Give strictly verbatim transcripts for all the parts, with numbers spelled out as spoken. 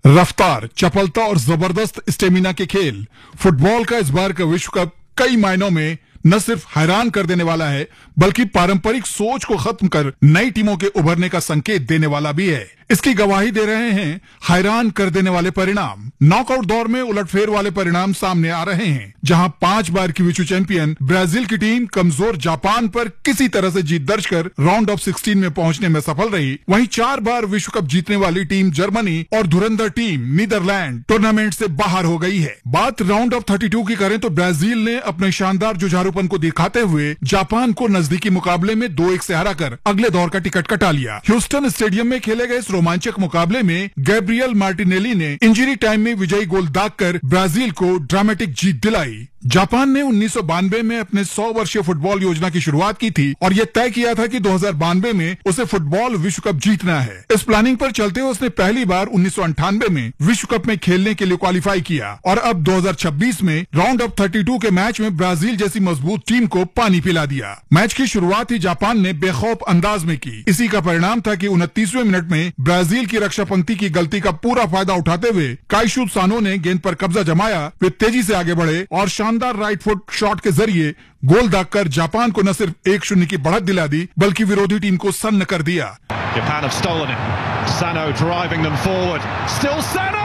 रफ्तार, चपलता और जबरदस्त स्टेमिना के खेल। फुटबॉल का इस बार का विश्व कप कई मायनों में न सिर्फ हैरान कर देने वाला है, बल्कि पारंपरिक सोच को खत्म कर नई टीमों के उभरने का संकेत देने वाला भी है। इसकी गवाही दे रहे हैं हैरान कर देने वाले परिणाम। नॉकआउट दौर में उलटफेर वाले परिणाम सामने आ रहे हैं, जहां पांच बार की विश्व चैंपियन ब्राजील की टीम कमजोर जापान पर किसी तरह से जीत दर्ज कर राउंड ऑफ सिक्सटीन में पहुंचने में सफल रही। वहीं चार बार विश्व कप जीतने वाली टीम जर्मनी और धुरंधर टीम नीदरलैंड टूर्नामेंट से बाहर हो गई है। बात राउंड ऑफ थर्टी टू की करें तो ब्राजील ने अपने शानदार जुझारूपन को दिखाते हुए जापान को नजदीकी मुकाबले में दो एक से हराकर अगले दौर का टिकट कटा लिया। ह्यूस्टन स्टेडियम में खेले गए इस रोमांचक मुकाबले में गैब्रियल मार्टिनेली ने इंजरी टाइम में विजयी गोल दागकर ब्राजील को ड्रामेटिक जीत दिलाई। जापान ने उन्नीस सौ बानवे में अपने सौ वर्षीय फुटबॉल योजना की शुरुआत की थी और यह तय किया था कि दो हज़ार बानवे में उसे फुटबॉल विश्व कप जीतना है। इस प्लानिंग पर चलते हुए उसने पहली बार उन्नीस सौ अंठानवे में विश्व कप में खेलने के लिए क्वालिफाई किया और अब दो हज़ार छब्बीस में राउंड ऑफ थर्टी टू के मैच में ब्राजील जैसी मजबूत टीम को पानी पिला दिया। मैच की शुरुआत ही जापान ने बेखौफ अंदाज में की। इसी का परिणाम था कि उनतीसवें मिनट में ब्राजील की रक्षा पंक्ति की गलती का पूरा फायदा उठाते हुए काइशु सानो ने गेंद पर कब्जा जमाया। वे तेजी से आगे बढ़े और शानदार राइट फुट शॉट के जरिए गोल दागकर जापान को न सिर्फ एक शून्य की बढ़त दिला दी, बल्कि विरोधी टीम को सन्न कर दिया। Japan have stolen it. Sano driving them forward. Still Sano!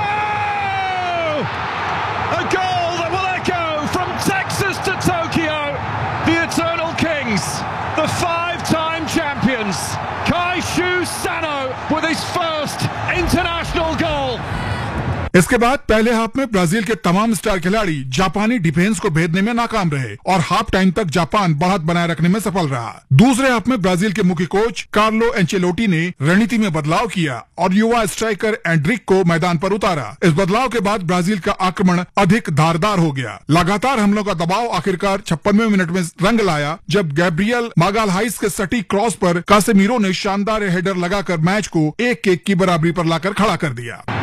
A goal that will echo from Texas to Tokyo. The Eternal Kings, the five-time champions. Kaishu Sano with his first international goal. इसके बाद पहले half में Brazil के तमाम star खिलाड़ी जापानी defence को भेदने में नाकाम रहे और हाफ टाइम तक जापान बढ़त बनाए रखने में सफल रहा। दूसरे हाफ में ब्राजील के मुख्य कोच कार्लो एंचेलोटी ने रणनीति में बदलाव किया और युवा स्ट्राइकर एंड्रिक को मैदान पर उतारा। इस बदलाव के बाद ब्राजील का आक्रमण अधिक धारदार हो गया। लगातार हमलों का दबाव आखिरकार छप्पनवें मिनट में रंग लाया, जब गैब्रियल मागालहाइस के सटीक क्रॉस पर कासेमीरो ने शानदार हेडर लगाकर मैच को एक एक की बराबरी पर लाकर खड़ा कर दिया।